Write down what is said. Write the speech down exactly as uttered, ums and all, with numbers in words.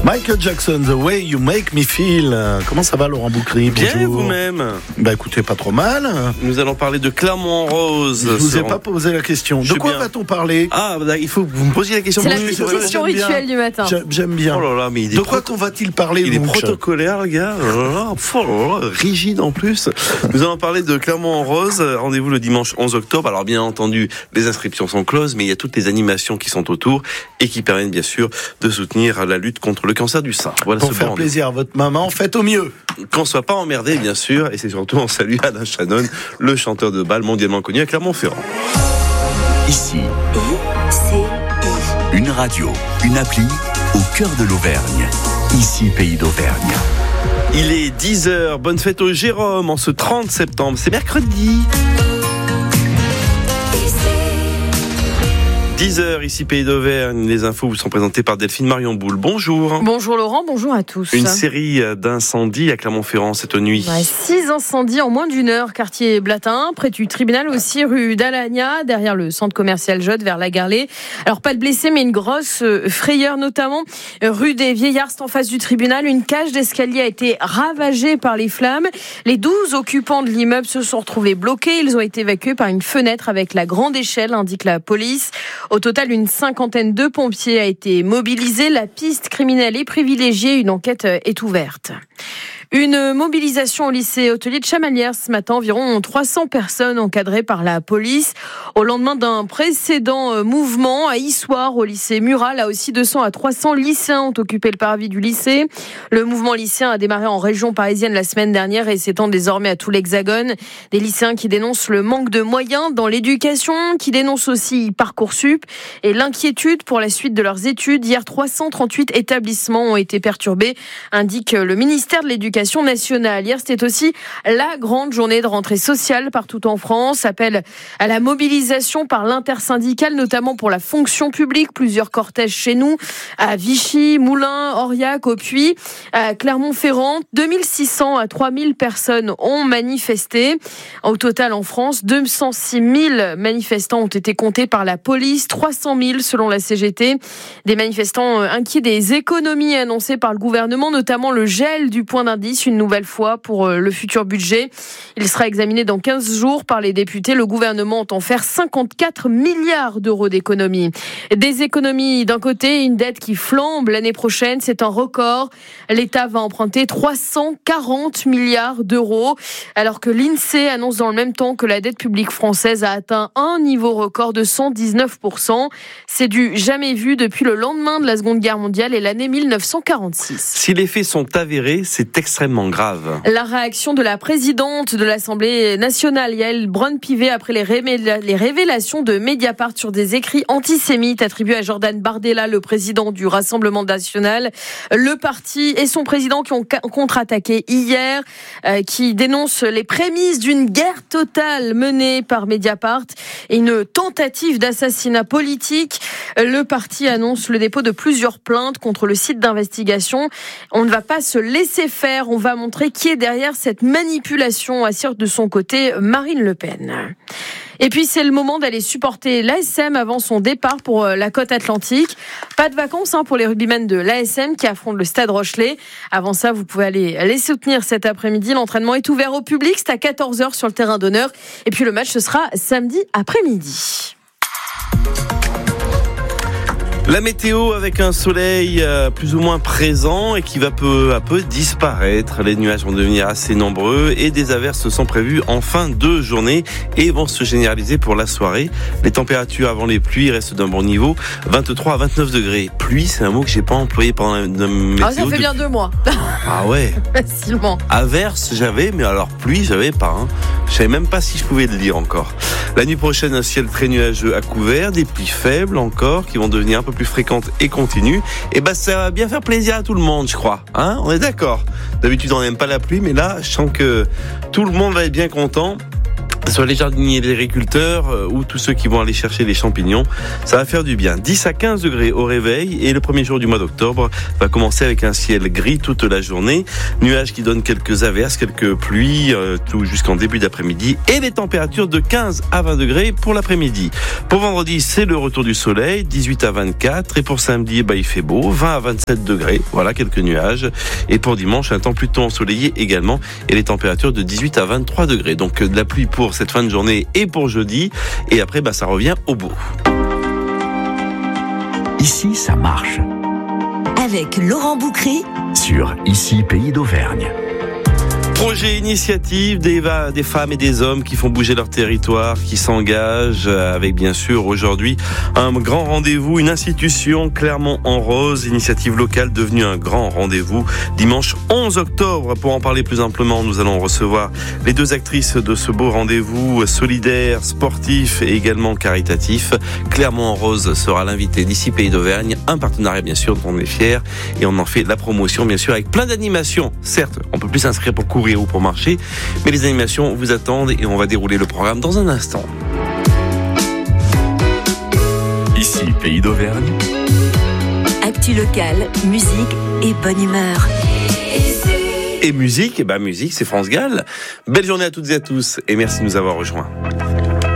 Michael Jackson, The Way You Make Me Feel. Comment ça va, Laurent Boucry? Bien, bonjour. vous-même? Bah écoutez, pas trop mal. Nous allons parler de Clermont-en-Rose. Je vous ai pas posé la question. De quoi va-t-on parler? Ah, bah, il faut que vous me posiez la question. C'est la Oui, petite c'est question j'aime bien. rituelle du matin. J'aime, j'aime bien. Oh là là, mais il est de quoi proto- qu'on va-t-il parler? Il est Munch protocolaire, le gars. Oh là là, oh là là, rigide en plus. Nous allons parler de Clermont-en-Rose. Rendez-vous le dimanche onze octobre. Alors, bien entendu, les inscriptions sont closes, mais il y a toutes les animations qui sont autour et qui permettent, bien sûr, de soutenir la lutte contre le cancer du sein. Voilà. Pour ce faire bon plaisir à votre maman, faites au mieux. Qu'on soit pas emmerdé, bien sûr, et c'est surtout on salue Alain Shannon, le chanteur de bal mondialement connu à Clermont-Ferrand. Ici, une radio, une appli au cœur de l'Auvergne. Ici, Pays d'Auvergne. Il est dix heures, bonne fête au Jérôme en ce trente septembre, c'est mercredi. dix heures, ici Pays d'Auvergne, les infos vous sont présentées par Delphine Marion Boule. Bonjour. Bonjour Laurent, bonjour à tous. Une série d'incendies à Clermont-Ferrand cette nuit. Ouais, six incendies en moins d'une heure, quartier Blatin, près du tribunal aussi, rue d'Alagna, derrière le centre commercial Jotte, vers la Garlée. Alors pas de blessés, mais une grosse frayeur, notamment rue des Vieillards, en face du tribunal. Une cage d'escalier a été ravagée par les flammes. Les douze occupants de l'immeuble se sont retrouvés bloqués. Ils ont été évacués par une fenêtre avec la grande échelle, indique la police. Au total, une cinquantaine de pompiers a été mobilisée. La piste criminelle est privilégiée. Une enquête est ouverte. Une mobilisation au lycée hôtelier de Chamalières ce matin, environ trois cents personnes encadrées par la police. Au lendemain d'un précédent mouvement à Issoire, au lycée Murat, là aussi deux cents à trois cents lycéens ont occupé le parvis du lycée. Le mouvement lycéen a démarré en région parisienne la semaine dernière et s'étend désormais à tout l'Hexagone. Des lycéens qui dénoncent le manque de moyens dans l'éducation, qui dénoncent aussi Parcoursup et l'inquiétude pour la suite de leurs études. Hier, trois cent trente-huit établissements ont été perturbés, indique le ministère de l'Éducation nationale. Hier, c'était aussi la grande journée de rentrée sociale partout en France. Appel à la mobilisation par l'intersyndicale, notamment pour la fonction publique. Plusieurs cortèges chez nous, à Vichy, Moulins, Aurillac, au Puy, à Clermont-Ferrand. deux mille six cents à trois mille personnes ont manifesté. Au total, en France, deux cent six mille manifestants ont été comptés par la police, trois cent mille selon la C G T. Des manifestants inquiets des économies annoncées par le gouvernement, notamment le gel du point d'indice une nouvelle fois pour le futur budget. Il sera examiné dans quinze jours par les députés. Le gouvernement entend faire cinquante-quatre milliards d'euros d'économies. Des économies d'un côté, une dette qui flambe l'année prochaine, c'est un record. L'État va emprunter trois cent quarante milliards d'euros, alors que l'INSEE annonce dans le même temps que la dette publique française a atteint un niveau record de cent dix-neuf pour cent. C'est du jamais vu depuis le lendemain de la Seconde Guerre mondiale et l'année mille neuf cent quarante-six. Si les faits sont avérés, c'est extrêmement grave. La réaction de la présidente de l'Assemblée nationale, Yael Braun-Pivet, après les, révéla- les révélations de Mediapart sur des écrits antisémites attribués à Jordan Bardella, le président du Rassemblement national. Le parti et son président qui ont contre-attaqué hier, euh, qui dénoncent les prémices d'une guerre totale menée par Mediapart et une tentative d'assassinat politique. Le parti annonce le dépôt de plusieurs plaintes contre le site d'investigation. On ne va pas se laisser faire. On va montrer qui est derrière cette manipulation, assure de son côté Marine Le Pen. Et puis c'est le moment d'aller supporter l'A S M avant son départ pour la côte atlantique. Pas de vacances hein, pour les rugbymen de l'A S M qui affrontent le Stade Rochelet. Avant ça, vous pouvez aller les soutenir cet après-midi. L'entraînement est ouvert au public, c'est à quatorze heures sur le terrain d'honneur. Et puis le match, ce sera samedi après-midi. La météo avec un soleil euh, plus ou moins présent et qui va peu à peu disparaître. Les nuages vont devenir assez nombreux et des averses sont prévues en fin de journée et vont se généraliser pour la soirée. Les températures avant les pluies restent d'un bon niveau, vingt-trois à vingt-neuf degrés. Pluie, c'est un mot que j'ai pas employé pendant la météo. Ah, ça fait bien deux mois. Ah ouais. Facilement. Averse, j'avais, mais alors pluie, j'avais pas. Hein. Je savais même pas si je pouvais le lire encore. La nuit prochaine, un ciel très nuageux à couvert, des pluies faibles encore qui vont devenir un peu plus fréquentes et continues. Et bah ça va bien faire plaisir à tout le monde, je crois. Hein, on est d'accord. D'habitude, on n'aime pas la pluie, mais là, je sens que tout le monde va être bien content. Soit les jardiniers, les agriculteurs euh, ou tous ceux qui vont aller chercher les champignons. Ça va faire du bien. dix à quinze degrés au réveil et le premier jour du mois d'octobre va commencer avec un ciel gris toute la journée. Nuages qui donnent quelques averses, quelques pluies, euh, tout jusqu'en début d'après-midi et les températures de quinze à vingt degrés pour l'après-midi. Pour vendredi, c'est le retour du soleil, dix-huit à vingt-quatre et pour samedi, bah, il fait beau, vingt à vingt-sept degrés. Voilà, quelques nuages. Et pour dimanche, un temps plutôt ensoleillé également et les températures de dix-huit à vingt-trois degrés. Donc de la pluie pour cette fin de journée et pour jeudi. Et après, bah, ça revient au beau. Ici, ça marche. Avec Laurent Boucry Sur Ici, Pays d'Auvergne. Projet, initiative des, va- des femmes et des hommes qui font bouger leur territoire, qui s'engagent avec bien sûr aujourd'hui un grand rendez-vous, une institution Clermont en Rose, initiative locale devenue un grand rendez-vous dimanche onze octobre. Pour en parler plus amplement, nous allons recevoir les deux actrices de ce beau rendez-vous solidaire, sportif et également caritatif. Clermont en Rose sera l'invité d'ici Pays d'Auvergne, un partenariat bien sûr dont on est fier et on en fait la promotion bien sûr avec plein d'animations. Certes, on peut plus s'inscrire pour courir ou pour marcher, mais les animations vous attendent et on va dérouler le programme dans un instant. Ici, Pays d'Auvergne. Actu locale, musique et bonne humeur. Et musique, et bah musique, c'est France Gall. Belle journée à toutes et à tous et merci de nous avoir rejoints.